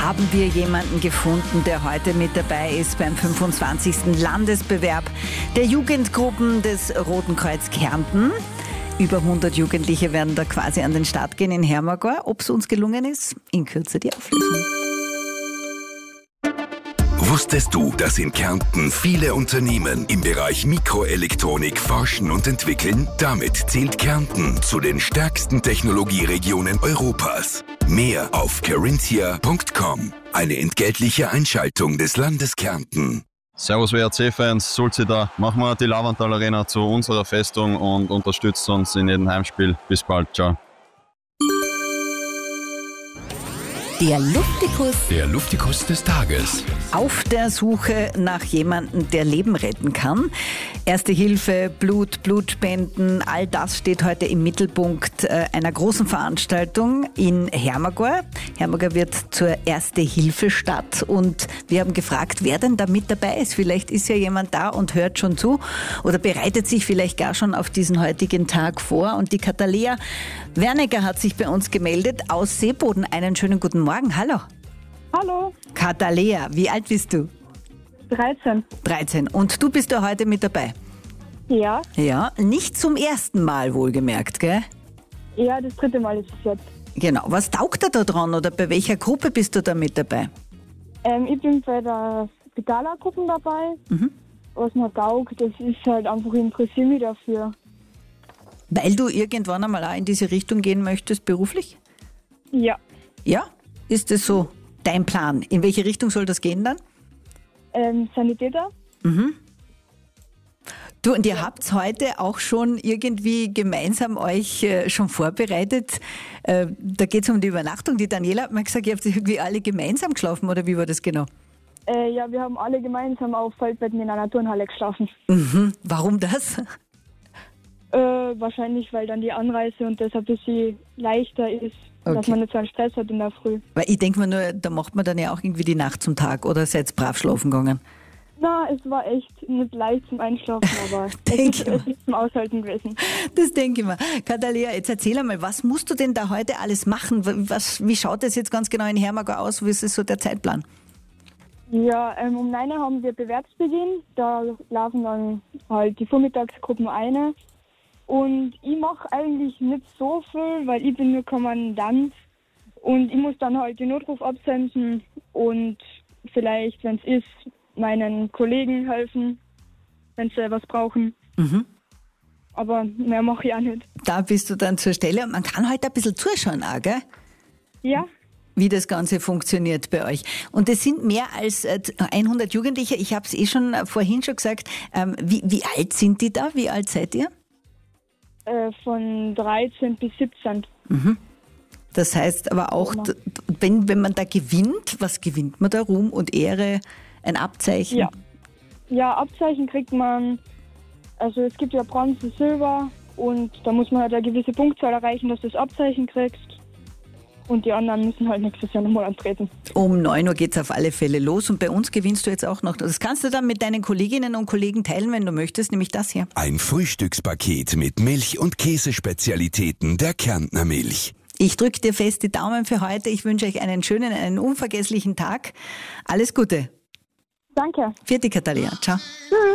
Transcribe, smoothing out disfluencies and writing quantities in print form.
haben wir jemanden gefunden, der heute mit dabei ist beim 25. Landesbewerb der Jugendgruppen des Roten Kreuz Kärnten. Über 100 Jugendliche werden da quasi an den Start gehen in Hermagor. Ob es uns gelungen ist, in Kürze die Auflösung. Wusstest du, dass in Kärnten viele Unternehmen im Bereich Mikroelektronik forschen und entwickeln? Damit zählt Kärnten zu den stärksten Technologieregionen Europas. Mehr auf carinthia.com. Eine entgeltliche Einschaltung des Landes Kärnten. Servus WRC-Fans, Sulzida. Machen wir die Lavantal Arena zu unserer Festung und unterstützt uns in jedem Heimspiel. Bis bald, ciao. Der Luftikus. Der Luftikus des Tages. Auf der Suche nach jemandem, der Leben retten kann. Erste Hilfe, Blutspenden, all das steht heute im Mittelpunkt einer großen Veranstaltung in Hermagor. Hermagor wird zur Erste-Hilfe-Stadt und wir haben gefragt, wer denn da mit dabei ist. Vielleicht ist ja jemand da und hört schon zu oder bereitet sich vielleicht gar schon auf diesen heutigen Tag vor. Und die Katalea Wernecker hat sich bei uns gemeldet aus Seeboden. Einen schönen guten Morgen. Hallo. Hallo. Katalea, wie alt bist du? 13. 13. Und du bist da heute mit dabei? Ja. Ja, nicht zum ersten Mal wohlgemerkt, gell? Ja, das 3. Mal ist es jetzt. Genau. Was taugt dir da dran oder bei welcher Gruppe bist du da mit dabei? Ich bin bei der Spitalergruppe dabei. Was mir taugt, das ist halt einfach, ich interessiere mich dafür. Weil du irgendwann einmal auch in diese Richtung gehen möchtest, beruflich? Ja. Ja? Ist das so dein Plan? In welche Richtung soll das gehen dann? Sanitäter. Du, und ihr habt heute auch schon irgendwie gemeinsam euch schon vorbereitet. Da geht es um die Übernachtung. Die Daniela hat mir gesagt, ihr habt irgendwie alle gemeinsam geschlafen, oder wie war das genau? Ja, wir haben alle gemeinsam auf Feldbetten in einer Turnhalle geschlafen. Warum das? Wahrscheinlich, weil dann die Anreise und das ein bisschen leichter ist, dass man nicht so einen Stress hat in der Früh. Weil ich denke mir nur, da macht man dann ja auch irgendwie die Nacht zum Tag oder seid brav schlafen gegangen? Na, es war echt nicht leicht zum Einschlafen, aber es ist zum Aushalten gewesen. Das denke ich mir. Katalea, jetzt erzähl einmal, was musst du denn da heute alles machen? Wie schaut das jetzt ganz genau in Hermagor aus? Wie ist so der Zeitplan? Ja, um 9 Uhr haben wir Bewerbsbeginn. Da laufen dann halt die Vormittagsgruppen ein. Und ich mache eigentlich nicht so viel, weil ich bin nur Kommandant. Und ich muss dann halt den Notruf absenden und vielleicht, wenn es ist, meinen Kollegen helfen, wenn sie was brauchen. Aber mehr mache ich auch nicht. Da bist du dann zur Stelle und man kann heute ein bisschen zuschauen auch, gell? Ja. Wie das Ganze funktioniert bei euch. Und es sind mehr als 100 Jugendliche. Ich habe es schon vorhin schon gesagt. Wie alt sind die da? Wie alt seid ihr? Von 13 bis 17. Das heißt aber auch, wenn man da gewinnt, was gewinnt man da? Ruhm und Ehre, ein Abzeichen? Ja, Abzeichen kriegt man, also es gibt ja Bronze, Silber und da muss man halt eine gewisse Punktzahl erreichen, dass du das Abzeichen kriegst. Und die anderen müssen halt nächstes Jahr nochmal antreten. Um 9 Uhr geht es auf alle Fälle los und bei uns gewinnst du jetzt auch noch. Das kannst du dann mit deinen Kolleginnen und Kollegen teilen, wenn du möchtest, nämlich das hier. Ein Frühstückspaket mit Milch- und Käsespezialitäten der Kärntner Milch. Ich drücke dir fest die Daumen für heute. Ich wünsche euch einen schönen, einen unvergesslichen Tag. Alles Gute. Danke. Vierte Katalea. Ciao.